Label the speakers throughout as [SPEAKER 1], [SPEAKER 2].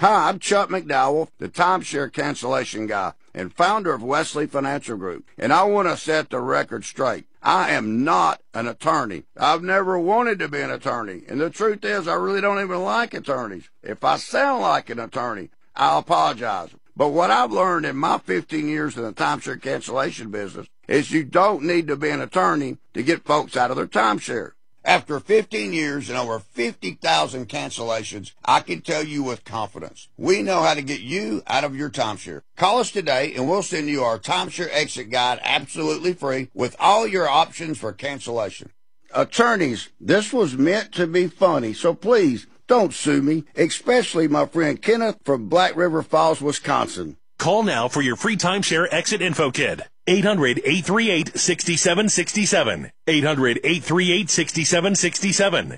[SPEAKER 1] Hi, I'm Chuck McDowell, the timeshare cancellation guy and founder of Wesley Financial Group, and I want to set the record straight. I am not an attorney. I've never wanted to be an attorney, and the truth is I really don't even like attorneys. If I sound like an attorney, I'll apologize. But what I've learned in my 15 years in the timeshare cancellation business is you don't need to be an attorney to get folks out of their timeshare. After 15 years and over 50,000 cancellations, I can tell you with confidence, we know how to get you out of your timeshare. Call us today and we'll send you our timeshare exit guide absolutely free with all your options for cancellation. Attorneys, this was meant to be funny, so please don't sue me, especially my friend Kenneth from Black River Falls, Wisconsin.
[SPEAKER 2] Call now for your free timeshare exit info kit. 800-838-6767. 800-838-6767.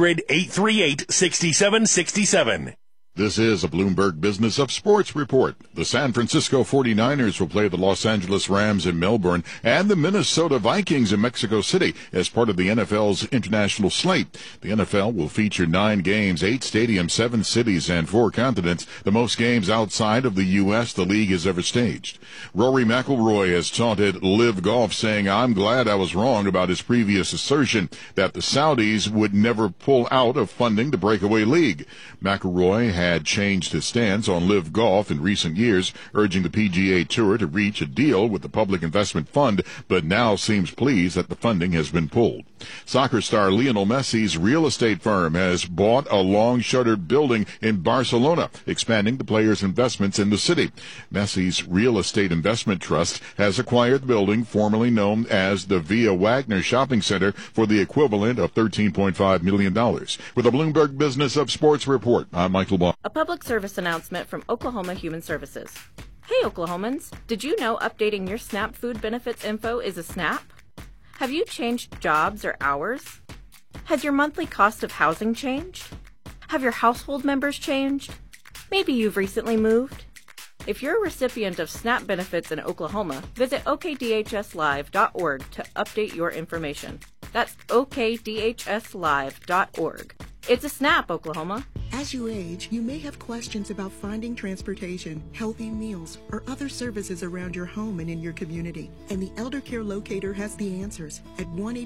[SPEAKER 2] 800-838-6767.
[SPEAKER 3] This is a Bloomberg Business of Sports report. The San Francisco 49ers will play the Los Angeles Rams in Melbourne and the Minnesota Vikings in Mexico City as part of the NFL's international slate. The NFL will feature 9 games, 8 stadiums, 7 cities, and 4 continents, the most games outside of the U.S. the league has ever staged. Rory McIlroy has taunted Live Golf, saying, "I'm glad I was wrong about his previous assertion that the Saudis would never pull out of funding the breakaway league." McIlroy had changed his stance on Live Golf in recent years, urging the PGA Tour to reach a deal with the Public Investment Fund, but now seems pleased that the funding has been pulled. Soccer star Lionel Messi's real estate firm has bought a long-shuttered building in Barcelona, expanding the player's investments in the city. Messi's Real Estate Investment Trust has acquired the building, formerly known as the Via Wagner Shopping Center, for the equivalent of $13.5 million. With a Bloomberg Business of Sports report, I'm Michael Ball.
[SPEAKER 4] A public service announcement from Oklahoma Human Services. Hey Oklahomans, did you know updating your SNAP food benefits info is a snap? Have you changed jobs or hours? Has your monthly cost of housing changed? Have your household members changed? Maybe you've recently moved. If you're a recipient of SNAP benefits in Oklahoma, visit okdhslive.org to update your information. That's okdhslive.org. It's a SNAP, Oklahoma.
[SPEAKER 5] As you age, you may have questions about finding transportation, healthy meals, or other services around your home and in your community. And the Elder Care Locator has the answers at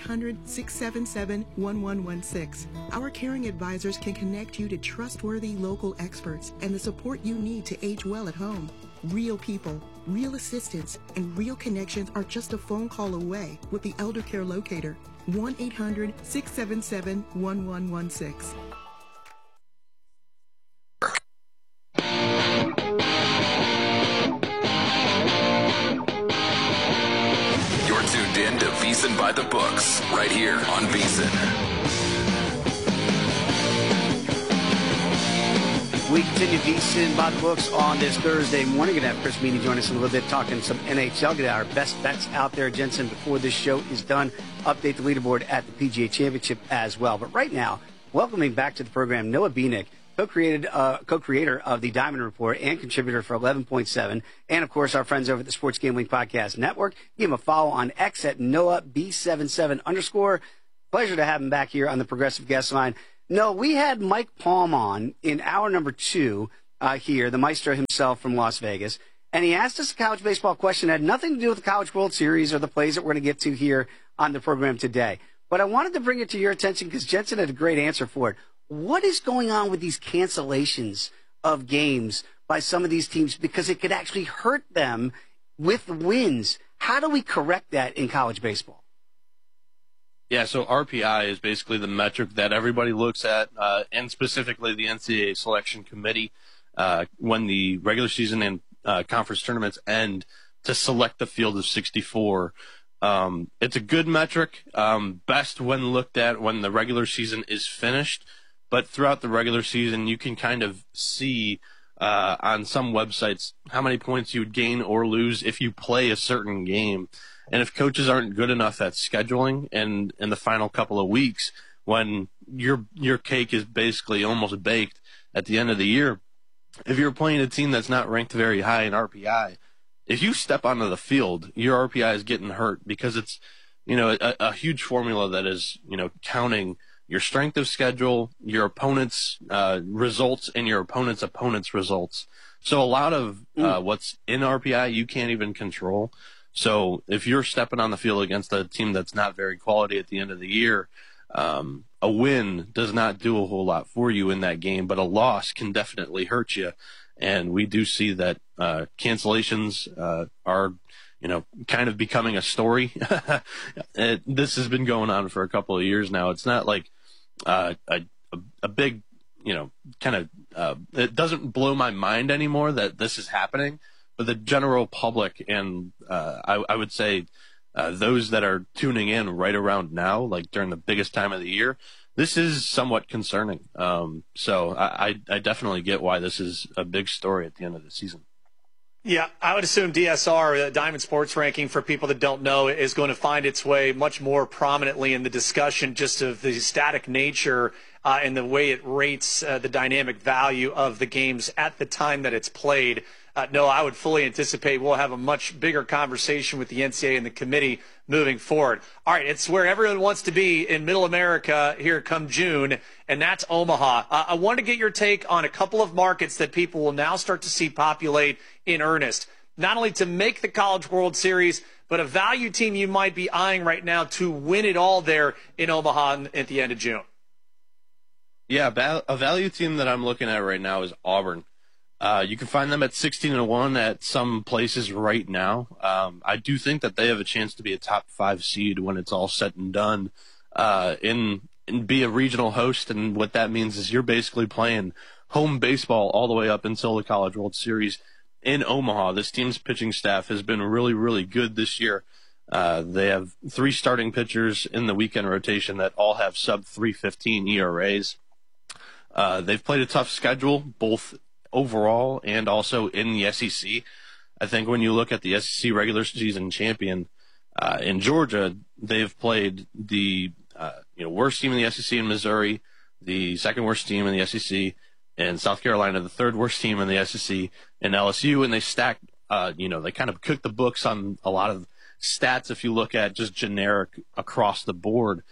[SPEAKER 5] 1-800-677-1116. Our caring advisors can connect you to trustworthy local experts and the support you need to age well at home. Real people, real assistance, and real connections are just a phone call away with the Elder Care Locator. 1-800-677-1116.
[SPEAKER 6] You're tuned in to VSiN by the Books, right here on VSiN.
[SPEAKER 7] We continue VSiN by the Books on this Thursday morning. Going to have Chris Meany join us in a little bit, talking some NHL. Get our best bets out there, Jensen, before this show is done. Update the leaderboard at the PGA Championship as well. But right now, welcoming back to the program Noah Bieniek, co-creator of the Diamond Report and contributor for 11.7, and, of course, our friends over at the Sports Gambling Podcast Network. Give him a follow on X at NoahB77_. Pleasure to have him back here on the Progressive Guest Line. No, we had Mike Palm on in hour number 2 here, the maestro himself from Las Vegas, and he asked us a college baseball question that had nothing to do with the College World Series or the plays that we're going to get to here on the program today. But I wanted to bring it to your attention because Jensen had a great answer for it. What is going on with these cancellations of games by some of these teams? Because it could actually hurt them with wins. How do we correct that in college baseball?
[SPEAKER 8] Yeah, so RPI is basically the metric that everybody looks at, and specifically the NCAA Selection Committee, when the regular season and conference tournaments end, to select the field of 64. It's a good metric, best when looked at when the regular season is finished, but throughout the regular season you can kind of see on some websites how many points you would gain or lose if you play a certain game. And if coaches aren't good enough at scheduling and in the final couple of weeks, when your cake is basically almost baked at the end of the year, if you're playing a team that's not ranked very high in RPI, if you step onto the field, your RPI is getting hurt because it's, a huge formula that is, counting your strength of schedule, your opponent's results, and your opponent's results. So a lot of what's in RPI you can't even control. So if you're stepping on the field against a team that's not very quality at the end of the year, a win does not do a whole lot for you in that game, but a loss can definitely hurt you. And we do see that cancellations are, kind of becoming a story. This has been going on for a couple of years now. It's not like a big, it doesn't blow my mind anymore that this is happening. But the general public and I would say those that are tuning in right around now, like during the biggest time of the year, this is somewhat concerning. So I definitely get why this is a big story at the end of the season.
[SPEAKER 9] Yeah, I would assume DSR, the Diamond Sports Ranking, for people that don't know, is going to find its way much more prominently in the discussion just of the static nature and the way it rates the dynamic value of the games at the time that it's played. No, I would fully anticipate we'll have a much bigger conversation with the NCAA and the committee moving forward. All right, it's where everyone wants to be in Middle America here come June, and that's Omaha. I want to get your take on a couple of markets that people will now start to see populate in earnest, not only to make the College World Series, but a value team you might be eyeing right now to win it all there in Omaha at the end of June.
[SPEAKER 8] Yeah, a value team that I'm looking at right now is Auburn. You can find them at 16-1 at some places right now. I do think that they have a chance to be a top 5 seed when it's all said and done, and be a regional host. And what that means is you're basically playing home baseball all the way up until the College World Series in Omaha. This team's pitching staff has been really, really good this year. They have 3 starting pitchers in the weekend rotation that all have sub 3.15 ERAs. They've played a tough schedule, both overall and also in the SEC. I think when you look at the SEC regular season champion in Georgia, they've played the worst team in the SEC in Missouri, the second worst team in the SEC in South Carolina, the third worst team in the SEC in LSU, and they stacked. They kind of cooked the books on a lot of stats. If you look at just generic across the board,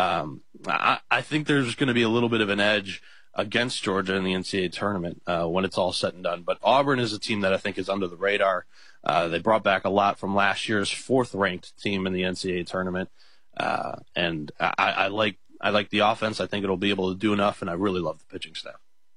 [SPEAKER 8] I think there's going to be a little bit of an edge against Georgia in the NCAA tournament when it's all said and done. But Auburn is a team that I think is under the radar. They brought back a lot from last year's 4th-ranked team in the NCAA tournament, and I like the offense. I think it'll be able to do enough, and I really love the pitching staff.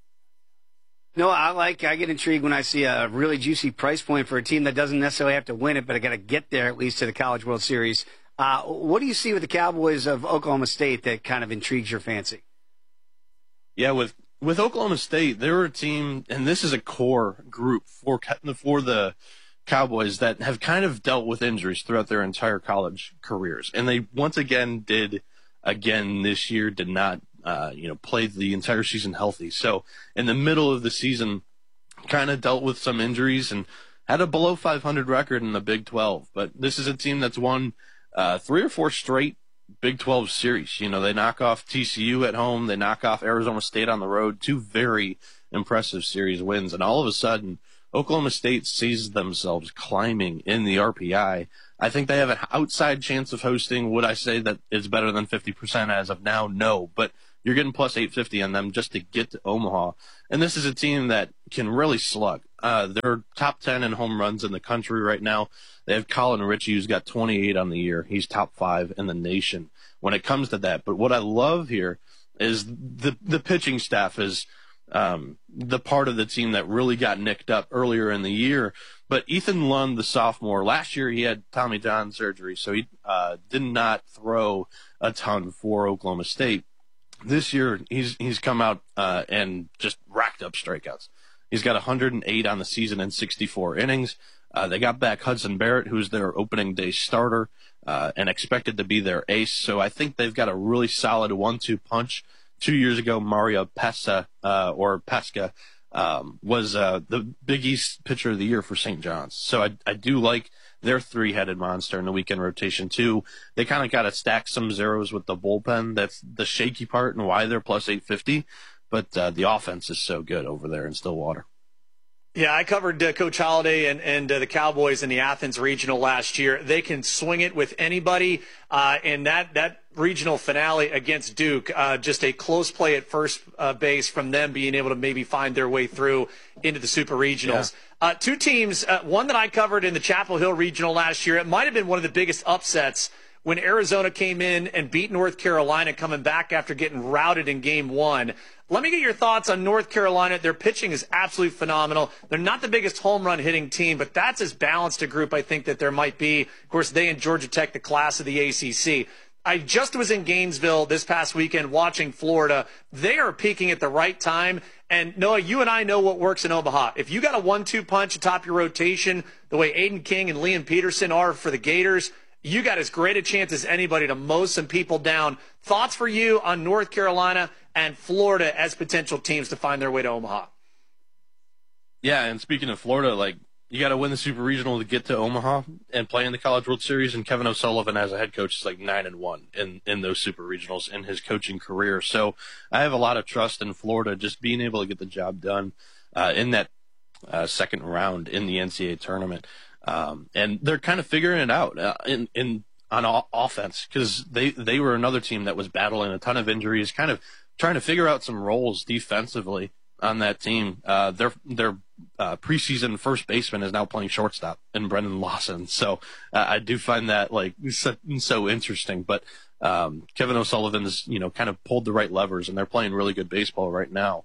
[SPEAKER 7] No, I get intrigued when I see a really juicy price point for a team that doesn't necessarily have to win it, but I got to get there at least to the College World Series. What do you see with the Cowboys of Oklahoma State that kind of intrigues your fancy?
[SPEAKER 8] Yeah, with Oklahoma State, they're a team, and this is a core group for the Cowboys that have kind of dealt with injuries throughout their entire college careers. And they once again did this year, did not, play the entire season healthy. So in the middle of the season, kind of dealt with some injuries and had a below 500 record in the Big 12. But this is a team that's won 3 or 4 straight Big 12 series. They knock off TCU at home. They knock off Arizona State on the road. 2 very impressive series wins. And all of a sudden, Oklahoma State sees themselves climbing in the RPI. I think they have an outside chance of hosting. Would I say that it's better than 50% as of now? No. But you're getting plus 850 on them just to get to Omaha. And this is a team that can really slug. They're top 10 in home runs in the country right now. They have Colin Ritchie, who's got 28 on the year. He's top 5 in the nation when it comes to that. But what I love here is the pitching staff is the part of the team that really got nicked up earlier in the year. But Ethan Lund, the sophomore, last year he had Tommy John surgery, so he did not throw a ton for Oklahoma State. This year he's come out and just racked up strikeouts. He's got 108 on the season in 64 innings. They got back Hudson Barrett, who's their opening day starter, and expected to be their ace. So I think they've got a really solid 1-2 punch. 2 years ago, Mario Pesca was the Big East pitcher of the year for St. John's. So I do like their 3-headed monster in the weekend rotation too. They kind of got to stack some zeros with the bullpen. That's the shaky part and why they're plus 850. But the offense is so good over there in Stillwater.
[SPEAKER 9] Yeah, I covered Coach Holliday and the Cowboys in the Athens Regional last year. They can swing it with anybody, and that regional finale against Duke. Just a close play at first base from them being able to maybe find their way through into the super regionals. Yeah. Two teams, one that I covered in the Chapel Hill regional last year. It might have been one of the biggest upsets when Arizona came in and beat North Carolina, coming back after getting routed in game one. Let me get your thoughts on North Carolina. Their pitching is absolutely phenomenal. They're not the biggest home run hitting team, but that's as balanced a group I think that there might be. Of course, they and Georgia Tech, the class of the ACC. I just was in Gainesville this past weekend watching Florida. They are peaking at the right time. And Noah, you and I know what works in Omaha. If you got a 1-2 punch atop your rotation, the way Aiden King and Liam Peterson are for the Gators, you got as great a chance as anybody to mow some people down. Thoughts for you on North Carolina and Florida as potential teams to find their way to Omaha?
[SPEAKER 8] Yeah, and speaking of Florida, like, you got to win the Super Regional to get to Omaha and play in the College World Series, and Kevin O'Sullivan as a head coach is like 9-1 in those Super Regionals in his coaching career. So I have a lot of trust in Florida just being able to get the job done in that second round in the NCAA tournament. And they're kind of figuring it out on offense, because they were another team that was battling a ton of injuries, kind of trying to figure out some roles defensively on that team. Their preseason first baseman is now playing shortstop in Brendan Lawson. So I do find that like so interesting. But Kevin O'Sullivan's kind of pulled the right levers, and they're playing really good baseball right now.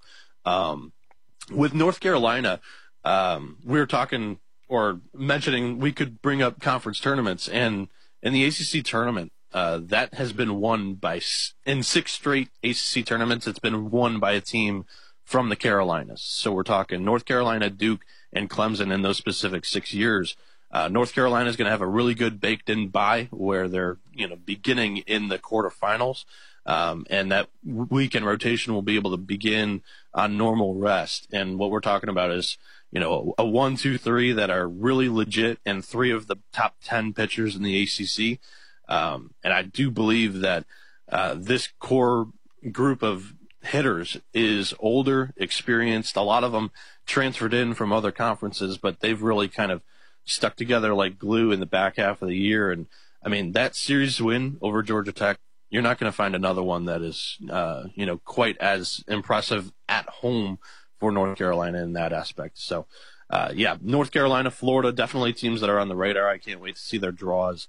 [SPEAKER 8] With North Carolina, we were talking or mentioning we could bring up conference tournaments, and in the ACC tournament, that has been won in 6 straight ACC tournaments. It's been won by a team from the Carolinas. So we're talking North Carolina, Duke, and Clemson in those specific 6 years. North Carolina is going to have a really good baked-in bye where they're beginning in the quarterfinals, and that weekend rotation will be able to begin on normal rest. And what we're talking about is a 1, 2, 3 that are really legit, and 3 of the top 10 pitchers in the ACC. And I do believe that this core group of hitters is older, experienced. A lot of them transferred in from other conferences, but they've really kind of stuck together like glue in the back half of the year. And I mean, that series win over Georgia Tech, you're not going to find another one that is, quite as impressive at home for North Carolina in that aspect. So, North Carolina, Florida, definitely teams that are on the radar. I can't wait to see their draws.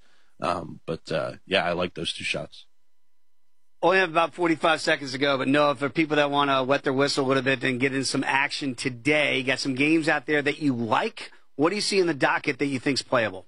[SPEAKER 8] I like those 2 shots.
[SPEAKER 7] Only have about 45 seconds to go, but Noah, for people that want to wet their whistle a little bit and get in some action today, you got some games out there that you like. What do you see in the docket that you think's playable?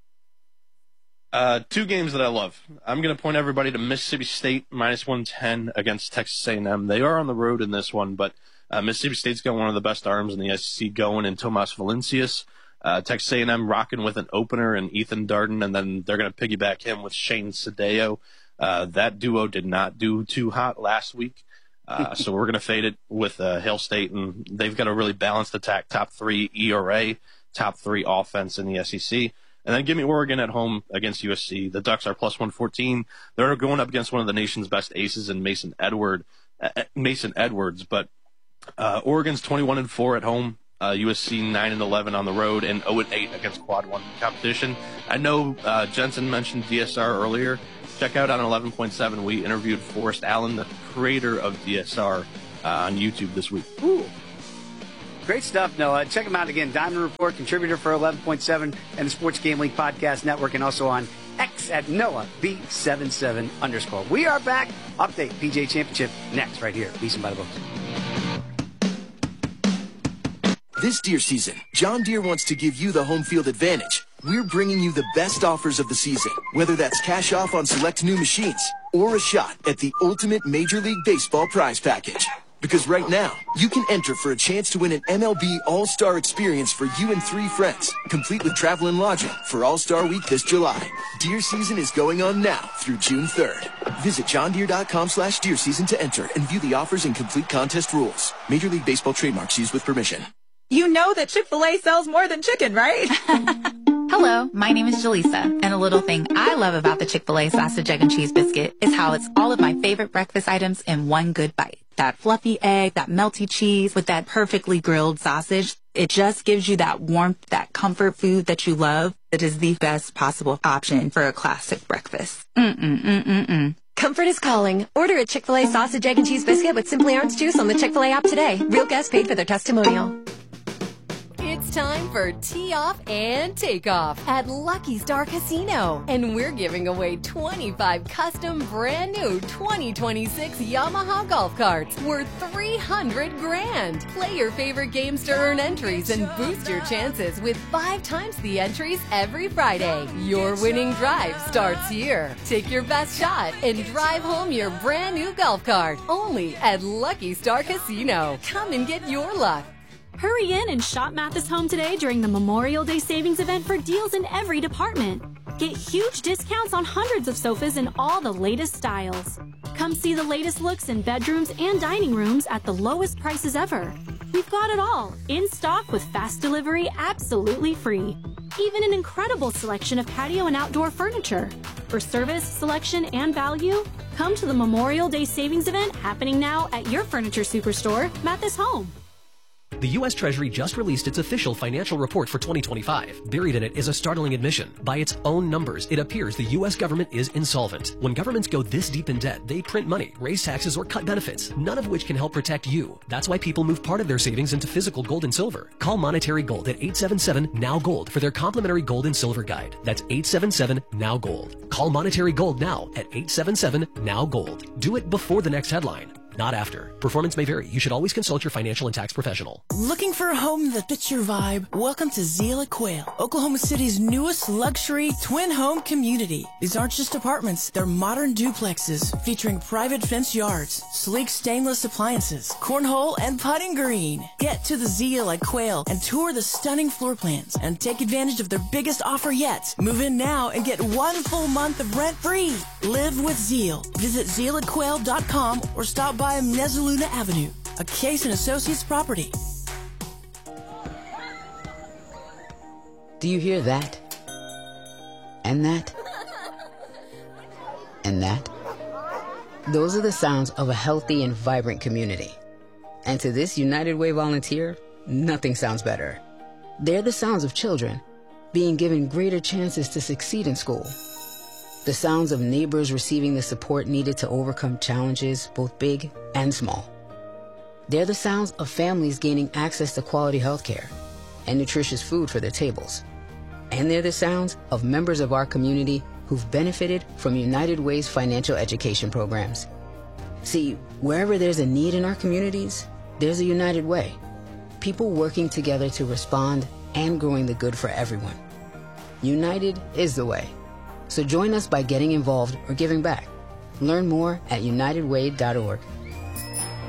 [SPEAKER 8] 2 games that I love. I'm going to point everybody to Mississippi State -110 against Texas A&M. They are on the road in this one, but Mississippi State's got one of the best arms in the SEC going in Tomas Valencius. Texas A&M rocking with an opener in Ethan Darden, and then they're going to piggyback him with Shane Sadeo. That duo did not do too hot last week, so we're going to fade it with Hail State, and they've got a really balanced attack, top 3 ERA, top 3 offense in the SEC. And then give me Oregon at home against USC. The Ducks are +114. They're going up against one of the nation's best aces in Mason Edwards, but Oregon's 21-4 at home. USC 9-11 on the road, and 0-8 against Quad 1 competition. I know Jensen mentioned DSR earlier. Check out on 11.7. We interviewed Forrest Allen, the creator of DSR, on YouTube this week.
[SPEAKER 7] Ooh. Great stuff, Noah. Check him out again. Diamond Report, contributor for 11.7 and the Sports Gambling Podcast Network, and also on X at NoahB77_. We are back. Update PGA Championship next right here. VSiN by the Books.
[SPEAKER 10] This deer season, John Deere wants to give you the home field advantage. We're bringing you the best offers of the season, whether that's cash off on select new machines or a shot at the ultimate Major League Baseball prize package. Because right now, you can enter for a chance to win an MLB All-Star experience for you and 3 friends, complete with travel and lodging for All-Star Week this July. Deer season is going on now through June 3rd. Visit johndeere.com/deer season to enter and view the offers and complete contest rules. Major League Baseball trademarks used with permission.
[SPEAKER 11] You know that Chick-fil-A sells more than chicken, right?
[SPEAKER 12] Hello, my name is Jaleesa, and a little thing I love about the Chick-fil-A sausage, egg, and cheese biscuit is how it's all of my favorite breakfast items in one good bite. That fluffy egg, that melty cheese with that perfectly grilled sausage. It just gives you that warmth, that comfort food that you love. It is the best possible option for a classic breakfast.
[SPEAKER 13] Comfort is calling. Order a Chick-fil-A sausage, egg, and cheese biscuit with Simply Orange Juice on the Chick-fil-A app today. Real guests paid for their testimonial.
[SPEAKER 14] It's time for Tee Off and Takeoff at Lucky Star Casino. And we're giving away 25 custom brand new 2026 Yamaha golf carts worth $300 grand. Play your favorite games to earn entries and boost your chances with 5 times the entries every Friday. Your winning drive starts here. Take your best shot and drive home your brand new golf cart. Only at Lucky Star Casino. Come and get your luck.
[SPEAKER 15] Hurry in and shop Mathis Home today during the Memorial Day Savings Event for deals in every department. Get huge discounts on hundreds of sofas in all the latest styles. Come see the latest looks in bedrooms and dining rooms at the lowest prices ever. We've got it all, in stock with fast delivery absolutely free. Even an incredible selection of patio and outdoor furniture. For service, selection, and value, come to the Memorial Day Savings Event happening now at your furniture superstore, Mathis Home.
[SPEAKER 16] The U.S. Treasury just released its official financial report for 2025. Buried in it is a startling admission. By its own numbers, it appears the U.S. government is insolvent. When governments go this deep in debt, they print money, raise taxes, or cut benefits, none of which can help protect you. That's why people move part of their savings into physical gold and silver. Call Monetary Gold at 877-NOW-GOLD for their complimentary gold and silver guide. That's 877-NOW-GOLD. Call Monetary Gold now at 877-NOW-GOLD. Do it before the next headline, not after. Performance may vary. You should always consult your financial and tax professional.
[SPEAKER 17] Looking for a home that fits your vibe? Welcome to Zeal at Quail, Oklahoma City's newest luxury twin home community. These aren't just apartments, they're modern duplexes featuring private fenced yards, sleek stainless appliances, cornhole, and putting green. Get to the Zeal at Quail and tour the stunning floor plans and take advantage of their biggest offer yet. Move in now and get 1 full month of rent free. Live with Zeal. Visit zealatquail.com or stop by Mezzaluna Avenue, a Case & Associates property.
[SPEAKER 18] Do you hear that? And that? And that? Those are the sounds of a healthy and vibrant community. And to this United Way volunteer, nothing sounds better. They're the sounds of children being given greater chances to succeed in school. The sounds of neighbors receiving the support needed to overcome challenges, both big and small. They're the sounds of families gaining access to quality health care and nutritious food for their tables. And they're the sounds of members of our community who've benefited from United Way's financial education programs. See, wherever there's a need in our communities, there's a United Way. People working together to respond and growing the good for everyone. United is the way. So join us by getting involved or giving back. Learn more at unitedway.org.